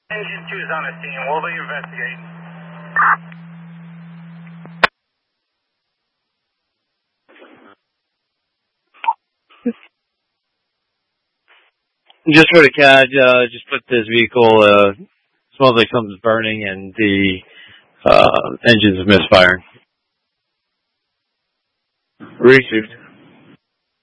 Agent 2 is on the scene. We'll be investigating. Just for the CAD, just put this vehicle, smells like something's burning and the engine's misfiring. Received.